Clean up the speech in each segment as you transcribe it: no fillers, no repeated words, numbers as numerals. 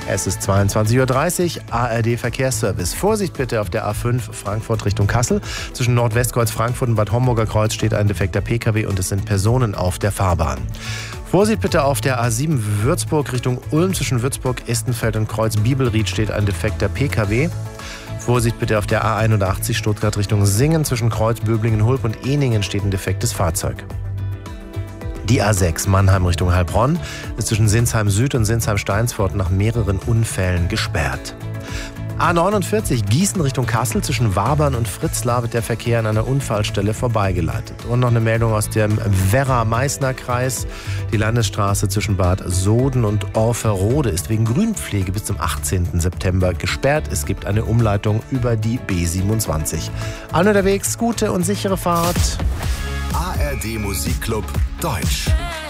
Es ist 22:30 Uhr, ARD Verkehrsservice. Vorsicht bitte auf der A5 Frankfurt Richtung Kassel. Zwischen Nordwestkreuz Frankfurt und Bad Homburger Kreuz steht ein defekter Pkw und es sind Personen auf der Fahrbahn. Vorsicht bitte auf der A7 Würzburg Richtung Ulm. Zwischen Würzburg, Estenfeld und Kreuz Bibelried steht ein defekter Pkw. Vorsicht bitte auf der A81 Stuttgart Richtung Singen. Zwischen Kreuz, Böblingen, Hulb und Ehningen steht ein defektes Fahrzeug. Die A6 Mannheim Richtung Heilbronn ist zwischen Sinsheim Süd und Sinsheim Steinsfort nach mehreren Unfällen gesperrt. A49 Gießen Richtung Kassel, zwischen Wabern und Fritzlar wird der Verkehr an einer Unfallstelle vorbeigeleitet. Und noch eine Meldung aus dem Werra-Meißner-Kreis. Die Landesstraße zwischen Bad Soden und Orferode ist wegen Grünpflege bis zum 18. September gesperrt. Es gibt eine Umleitung über die B27. Allen unterwegs, gute und sichere Fahrt. ARD Musikclub Deutsch.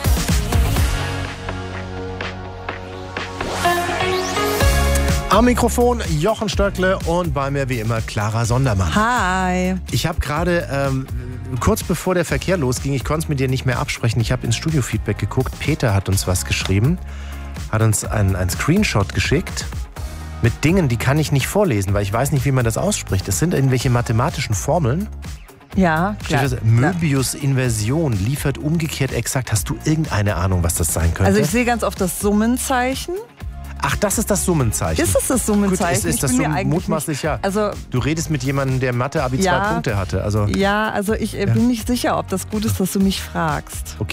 Am Mikrofon Jochen Stöckle und bei mir wie immer Clara Sondermann. Hi. Ich habe gerade, kurz bevor der Verkehr losging, ich konnte es mit dir nicht mehr absprechen, ich habe ins Studio-Feedback geguckt, Peter hat uns was geschrieben, hat uns einen Screenshot geschickt mit Dingen, die kann ich nicht vorlesen, weil ich weiß nicht, wie man das ausspricht. Das sind irgendwelche mathematischen Formeln. Ja, klar. Möbius-Inversion liefert umgekehrt exakt. Hast du irgendeine Ahnung, was das sein könnte? Also ich sehe ganz oft das Summenzeichen. Ach, das ist das Summenzeichen. Ist es das Summenzeichen? Gut, ist das so mutmaßlich, ja. Also, du redest mit jemandem, der Mathe-Abi 2 Punkte hatte. Also, ja, also ich bin nicht sicher, ob das gut ist, dass du mich fragst. Okay.